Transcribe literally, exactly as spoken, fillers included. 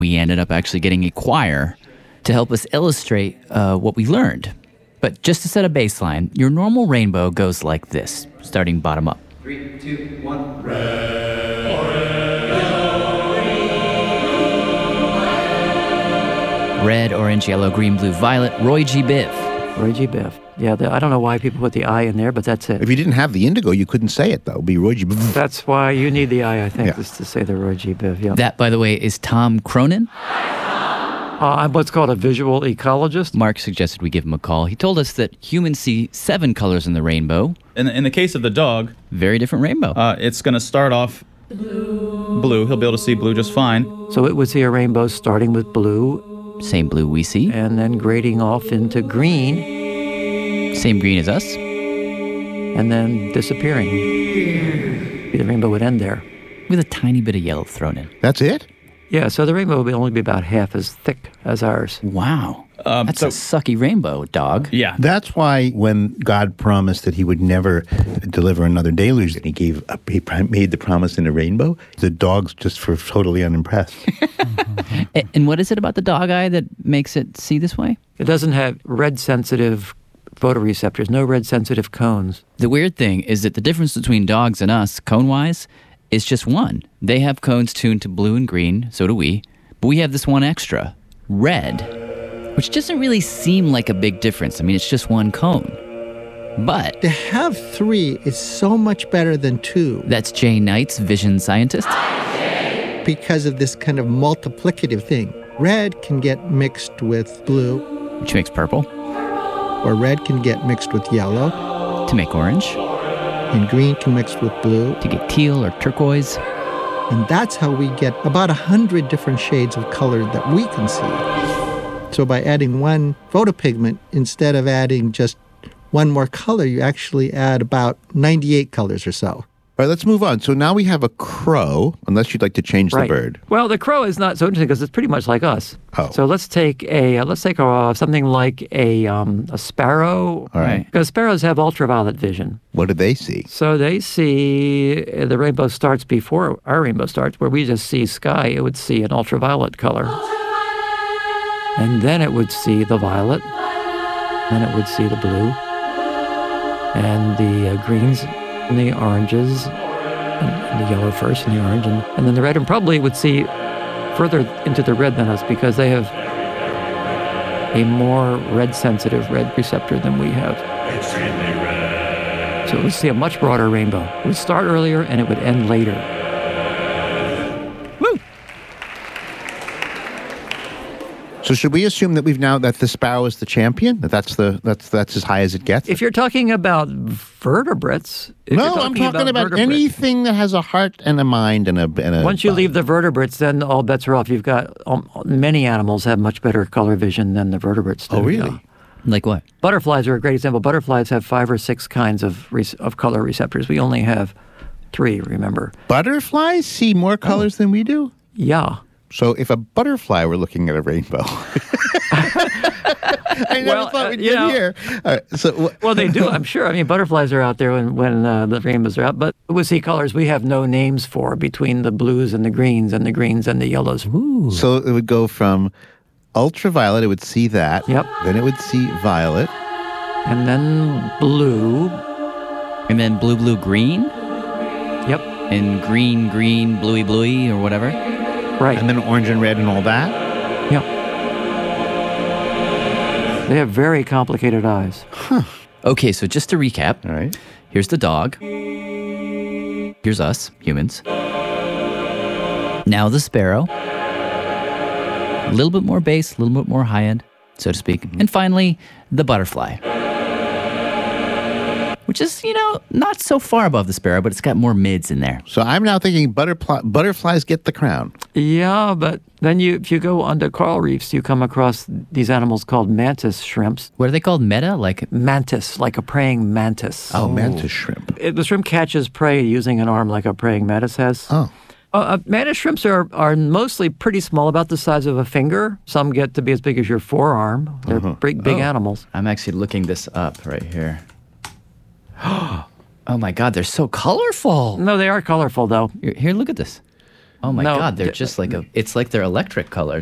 We ended up actually getting a choir to help us illustrate uh, what we learned. But just to set a baseline, your normal rainbow goes like this, starting bottom up. Three, two, one. Red, orange, yellow, red, orange, yellow, green, blue, violet. Roy G. Biv. Roy G. Biv. Yeah, the, I don't know why people put the I in there, but that's it. If you didn't have the indigo, you couldn't say it, though. It would be Roy G. Biv. That's why you need the I, I think, Yeah. is to say the Roy G. Biv. Yeah. That, by the way, is Tom Cronin. Uh, I'm what's called a visual ecologist. Mark suggested we give him a call. He told us that humans see seven colors in the rainbow. In the, in the case of the dog, very different rainbow. Uh, it's going to start off blue. Blue. He'll be able to see blue just fine. So it would see a rainbow starting with blue. Same blue we see. And then grading off into green. Same green as us. And then disappearing. The rainbow would end there. With a tiny bit of yellow thrown in. That's it? Yeah, so the rainbow would only be about half as thick as ours. Wow. Um, That's so, a sucky rainbow, dog. Yeah. That's why when God promised that he would never deliver another deluge, and he gave a, he made the promise in a rainbow, the dogs just were totally unimpressed. mm-hmm. and, and what is it about the dog eye that makes it see this way? It doesn't have red-sensitive photoreceptors, no red-sensitive cones. The weird thing is that the difference between dogs and us, cone-wise, is just one. They have cones tuned to blue and green, so do we, but we have this one extra, red, which doesn't really seem like a big difference. I mean, it's just one cone. But to have three is so much better than two. That's Jay Knight's vision scientist. Because of this kind of multiplicative thing. Red can get mixed with blue. Which makes purple. Or red can get mixed with yellow. To make orange. And green can mix with blue. To get teal or turquoise. And that's how we get about a hundred different shades of color that we can see. So by adding one photopigment, instead of adding just one more color, you actually add about ninety-eight colors or so. All right, let's move on. So now we have a crow, unless you'd like to change right. the bird. Well, the crow is not so interesting because it's pretty much like us. Oh. So let's take a uh, let's take a, something like a um, a sparrow. All right. Because sparrows have ultraviolet vision. What do they see? So they see uh, the rainbow starts before our rainbow starts, where we just see sky. It would see an ultraviolet color, ultraviolet! And then it would see the violet. Then it would see the blue, and the uh, greens. And the oranges, and the yellow first, and the orange, and, and then the red, and probably would see further into the red than us because they have a more red-sensitive red receptor than we have. Extremely red. So it would see a much broader rainbow. It would start earlier and it would end later. Woo! So should we assume that we've now that the sparrow is the champion? That that's the that's that's as high as it gets? If you're talking about vertebrates, if no, you're talking I'm talking about, about anything that has a heart and a mind and a. And a Once you body. leave the vertebrates, then all bets are off. You've got um, many animals have much better color vision than the vertebrates do. Oh, really? Yeah. Like what? Butterflies are a great example. Butterflies have five or six kinds of re- of color receptors. We only have three, remember. Butterflies see more colors oh. than we do? Yeah. So if a butterfly were looking at a rainbow... I never well, thought uh, we'd get get here. All right, so wh- well, they do, I'm sure. I mean, butterflies are out there when, when uh, the rainbows are out. But we see colors we have no names for between the blues and the greens and the greens and the yellows. Ooh. So it would go from ultraviolet, it would see that. Yep. Then it would see violet. And then blue. And then blue, blue, green? Yep. And green, green, bluey, bluey, or whatever? Right. And then orange and red and all that? Yep. They have very complicated eyes. Huh. Okay, so just to recap. All right. Here's the dog. Here's us, humans. Now the sparrow. A little bit more bass, a little bit more high end, so to speak. Mm-hmm. And finally, the butterfly. Which is, you know, not so far above the sparrow, but it's got more mids in there. So I'm now thinking butterfly, butterflies get the crown. Yeah, but then you, if you go onto coral reefs, you come across these animals called mantis shrimps. What are they called? Meta? Like mantis, like a praying mantis. Oh, oh. mantis shrimp. It, the shrimp catches prey using an arm like a praying mantis has. Oh. Uh, uh, mantis shrimps are, are mostly pretty small, about the size of a finger. Some get to be as big as your forearm. They're uh-huh. big, big oh. animals. I'm actually looking this up right here. Oh my God, they're so colorful. No, they are colorful, though. Here, here, look at this. Oh my No, God, they're d- just like a. It's like they're electric colors.